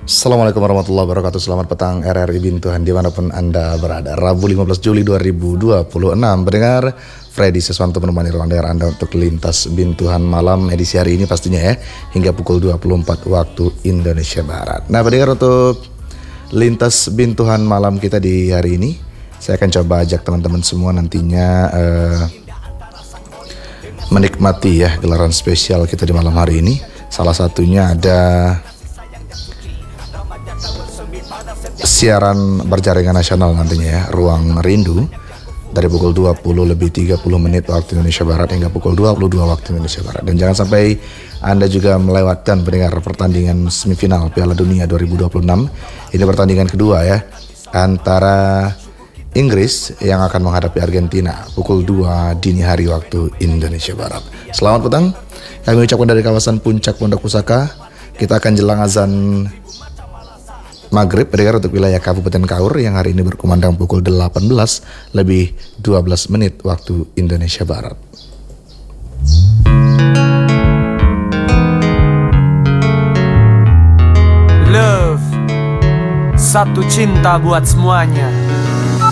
Assalamualaikum warahmatullahi wabarakatuh. Selamat petang RRI Bintuhan dimanapun Anda berada. Rabu 15 Juli 2026. Pendengar, Freddy Seswanto menemani ruang dengar Anda untuk lintas Bintuhan malam edisi hari ini pastinya ya, hingga pukul 24 waktu Indonesia Barat. Nah pendengar, untuk lintas Bintuhan malam kita di hari ini, saya akan coba ajak teman-teman semua nantinya menikmati ya gelaran spesial kita di malam hari ini. Salah satunya ada siaran berjaringan nasional nantinya ya, Ruang Rindu, dari pukul 20:30 waktu Indonesia Barat hingga pukul 22 waktu Indonesia Barat. Dan jangan sampai Anda juga melewatkan pendengar pertandingan semifinal Piala Dunia 2026. Ini pertandingan kedua ya, antara Inggris yang akan menghadapi Argentina pukul 2 dini hari waktu Indonesia Barat. Selamat petang, kami ucapkan dari kawasan Puncak Pondok Pusaka. Kita akan jelang azan Maghrib pendengar untuk wilayah Kabupaten Kaur yang hari ini berkumandang pukul 18:12 waktu Indonesia Barat. Love, satu cinta buat semuanya.